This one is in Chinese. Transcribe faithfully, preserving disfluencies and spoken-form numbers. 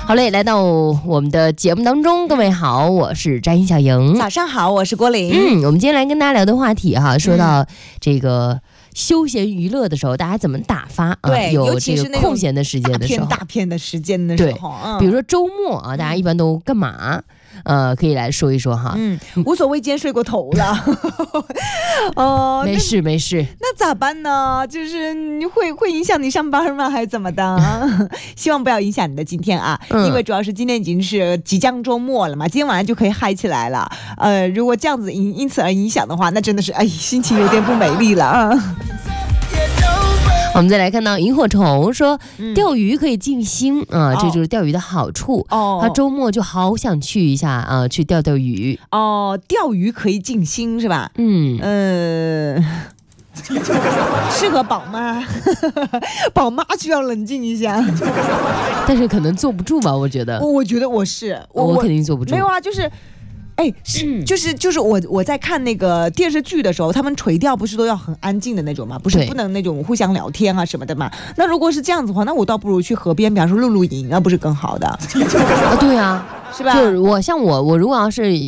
好嘞，来到我们的节目当中，各位好，我是詹小莹。 早上好，我是郭玲。 嗯，我们今天来跟大家聊的话题哈，说到这个休闲娱乐的时候，大家怎么打发啊？ 对， 有这个空闲的时间的时候， 大片大片的时间的时候， 嗯、比如说周末啊，大家一般都干嘛？呃，可以来说一说哈。 嗯，无所谓，今天睡过头了。哦、 呃，没事没事。 那咋办呢？就是你会会影响你上班吗？还是怎么的？希望不要影响你的今天啊，嗯、因为主要是今天已经是即将周末了嘛，今天晚上就可以嗨起来了。呃，如果这样子因因此而影响的话，那真的是哎，心情有点不美丽了啊。 我们再来看到萤火虫说，钓鱼可以静心啊、嗯呃，这就是钓鱼的好处。哦，他周末就好想去一下啊、呃，去钓钓鱼。 哦，钓鱼可以静心是吧？ 嗯呃，适合宝妈，宝妈需要冷静一下。 但是可能坐不住吧，我觉得。 我我觉得我是，我, 我肯定坐不住。 没有啊，就是。哎，是就是就是我我在看那个电视剧的时候，他们垂钓不是都要很安静的那种吗？不是不能那种互相聊天啊什么的嘛。那如果是这样子的话，那我倒不如去河边，比方说露露营啊，不是更好的？ 啊，对啊， 是吧？ 就是我像我我如果要是